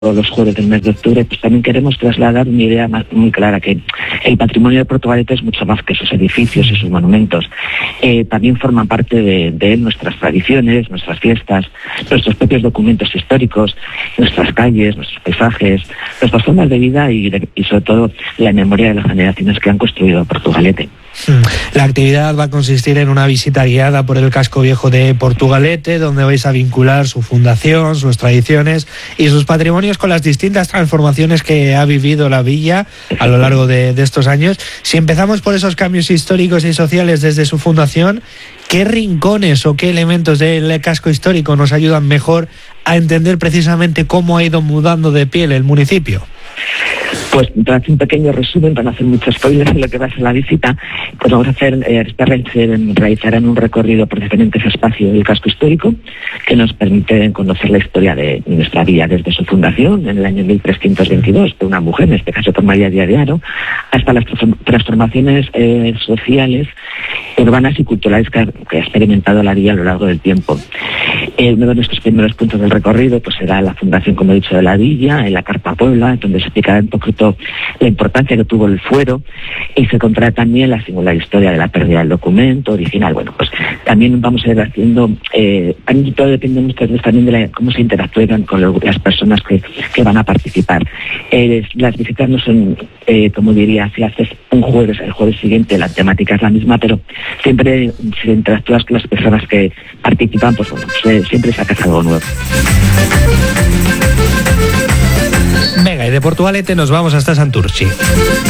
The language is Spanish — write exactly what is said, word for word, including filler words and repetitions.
los jueves del mes de octubre, pues también queremos trasladar una idea más, muy clara, que el patrimonio de Portugalete es mucho más que sus edificios y sus monumentos. Eh, también forman parte de, de él nuestras tradiciones, nuestras fiestas, nuestros propios documentos históricos, nuestras calles, nuestros paisajes, nuestras formas de vida y, de, y sobre todo la memoria de las generaciones que han construido Portugalete. La actividad va a consistir en una visita guiada por el casco viejo de Portugalete, donde vais a vincular su fundación, sus tradiciones y sus patrimonios con las distintas transformaciones que ha vivido la villa a lo largo de, de estos años. Si empezamos por esos cambios históricos y sociales desde su fundación, ¿qué rincones o qué elementos del casco histórico nos ayudan mejor a entender precisamente cómo ha ido mudando de piel el municipio? Pues para hacer un pequeño resumen, para no hacer muchos spoilers de lo que va a ser la visita, pues vamos a hacer, eh, realizarán un recorrido por diferentes espacios del casco histórico que nos permiten conocer la historia de nuestra villa desde su fundación en el año mil trescientos veintidós, de una mujer, en este caso por María Díaz de Haro, hasta las transformaciones eh, sociales, urbanas y culturales que ha, que ha experimentado la villa a lo largo del tiempo. Eh, uno de nuestros primeros puntos del recorrido pues será la fundación, como he dicho, de la villa, en la Carpa Puebla, donde se explicará un poquito la importancia que tuvo el fuero y se contará también la singular historia de la pérdida del documento original. Bueno, pues también vamos a ir haciendo, eh, todo depende muchas veces también de la, cómo se interactúan con lo, las personas que, que van a participar. Eh, las visitas no son, eh, como diría, si haces un jueves, el jueves siguiente la temática es la misma, pero siempre si interactúas con las personas que participan, pues bueno, pues, siempre sacas algo nuevo. Venga, y de Portugalete nos vamos hasta Santurchi.